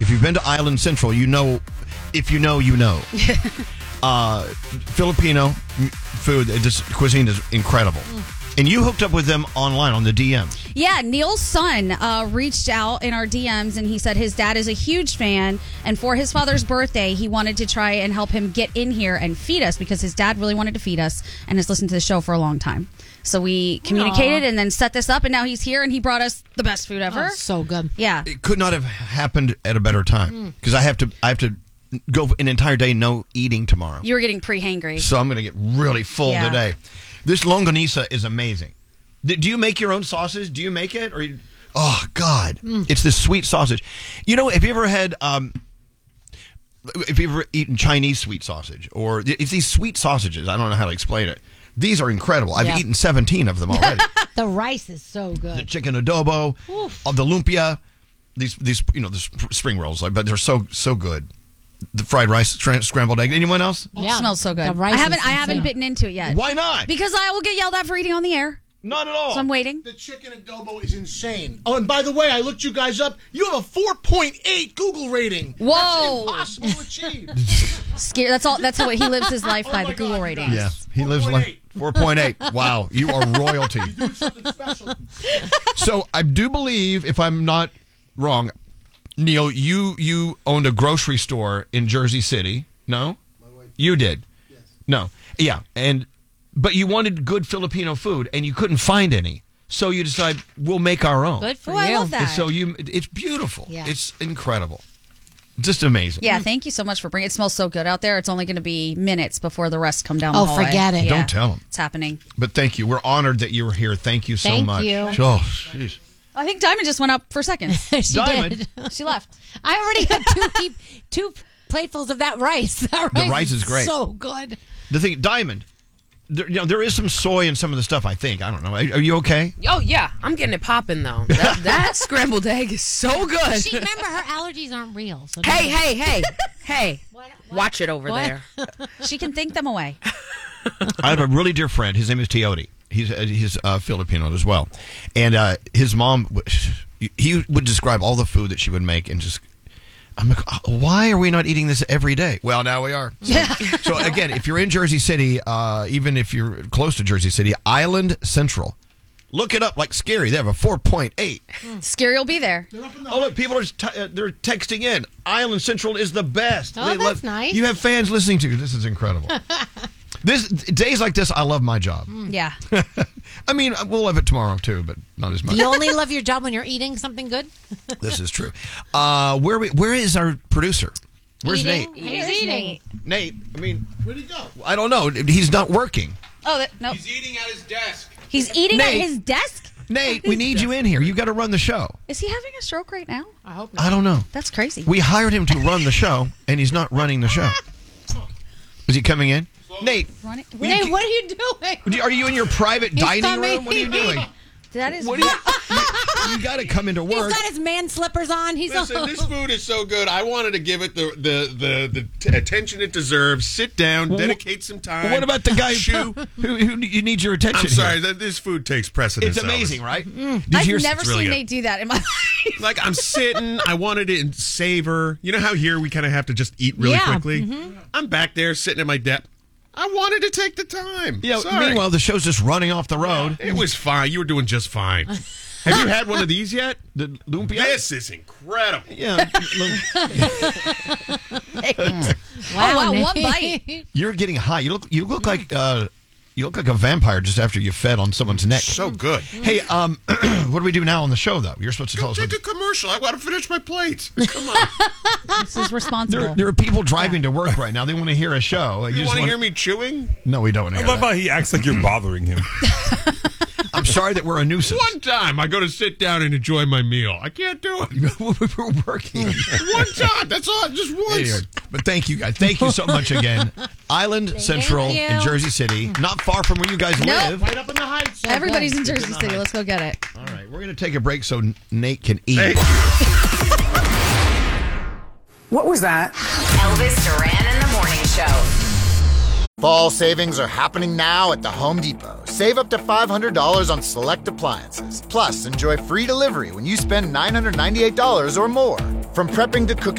If you've been to Island Central, you know. If you know, you know. Filipino food, cuisine is incredible. And you hooked up with them online on the DMs. Yeah, Neil's son reached out in our DMs, and he said his dad is a huge fan, and for his father's birthday, he wanted to try and help him get in here and feed us because his dad really wanted to feed us and has listened to the show for a long time. So we communicated and then set this up, and now he's here, and he brought us the best food ever. Oh, so good. Yeah. It could not have happened at a better time because I have to go an entire day no eating tomorrow. You were getting pre-hangry. So I'm going to get really full today. This longanisa is amazing. Do you make your own sausage? Do you make it? Oh, God. It's this sweet sausage. You know, have you ever had... if you've ever eaten Chinese sweet sausage, or it's these sweet sausages, I don't know how to explain it. These are incredible. I've eaten 17 of them already. The rice is so good. The chicken adobo, the lumpia, these the spring rolls, but they're so good. The fried rice, scrambled egg. Anyone else? It smells so good. The rice I haven't bitten into it yet. Why not? Because I will get yelled at for eating on the air. Not at all. So I'm waiting. The chicken adobo is insane. Oh, and by the way, I looked you guys up. You have a 4.8 Google rating. Whoa. That's impossible to achieve. Scary. That's how he lives his life by my the Google God, rating. Yeah, he lives like 4.8. Wow, you are royalty. You're doing something special. So I do believe, if I'm not wrong, Neil, you owned a grocery store in Jersey City. No? My wife. You did? Yes. No. Yeah, but you wanted good Filipino food, and you couldn't find any. So you decided, we'll make our own. Good for Oh, you. I love that. So it's beautiful. Yeah. It's incredible. Just amazing. Yeah, thank you so much for bringing it. It smells so good out there. It's only going to be minutes before the rest come down the hallway. Forget it. Don't tell them. It's happening. But thank you. We're honored that you were here. Thank you so Thank much. you. Oh, jeez. I think Diamond just went up for seconds. She Diamond. did. She left. I already had two platefuls of that rice. That rice is great. So good. The thing, Diamond, there is some soy in some of the stuff, I think. I don't know. Are you okay? Oh, yeah. I'm getting it popping, though. That scrambled egg is so good. Remember, her allergies aren't real. So Hey. What? Watch it over there. She can think them away. I have a really dear friend. His name is Teote. He's Filipino as well. And his mom, he would describe all the food that she would make and just... I'm like, why are we not eating this every day? Well, now we are. So again, if you're in Jersey City, even if you're close to Jersey City, Island Central, look it up like Scary. They have a 4.8. Scary will be there. Oh, look, people are they're texting in. Island Central is the best. Oh, that's nice. You have fans listening to you. This is incredible. Days like this, I love my job. Yeah. I mean, we'll love it tomorrow too, but not as much. You only love your job when you're eating something good? This is true. Where is our producer? Where's Eating? Nate? He's eating. Nate, I mean, Where'd he go? I don't know. He's not working. Oh, no. He's eating at his desk. He's eating Nate. at his desk? Nate, we need you in here. You got to run the show. Is he having a stroke right now? I hope not. I don't know. That's crazy. We hired him to run the show, and he's not running the show. Is he coming in? Nate, Run it. Nate, what are you doing? are you in your private dining coming. room? What are you doing? That is. What you got to come into He's work. got his man slippers on. He's Listen, this food is so good. I wanted to give it the attention it deserves. Sit down, dedicate some time. What about the guy Chew. who you need your attention? I'm sorry, here? this food takes precedence. It's amazing, over. right? I've never really seen good. Nate do that in my life. Like, I'm sitting, I wanted to savor. You know how here we kind of have to just eat really quickly? I'm back there sitting at my desk. I wanted to take the time. Yeah. Sorry. Meanwhile, the show's just running off the road. It was fine. You were doing just fine. Have you had one of these yet? The lumpia. This is incredible. Yeah. Wow, Nate. one bite. You're getting high. You look like a vampire just after you fed on someone's neck. So good. Hey, what do we do now on the show though? You're supposed to tell us. Take a commercial. I want to finish my plates. Come on. This is responsible. There are people driving to work right now. They want to hear a show. You want to hear me chewing? No, we don't want to hear What that. about he acts like you're bothering him? I'm sorry that we're a nuisance. One time I go to sit down and enjoy my meal. I can't do it. We're working. One time. That's all. Just once. Anyway, but thank you guys. Thank you so much again. Island Central you. in Jersey City, not far from where you guys live. Right up in the heights. Everybody's in Jersey City. Let's go get it. All right, we're going to take a break so Nate can eat. Hey. What was that? Elvis Duran in the Morning Show. Fall savings are happening now at the Home Depot. Save up to $500 on select appliances. Plus, enjoy free delivery when you spend $998 or more. From prepping to cooking.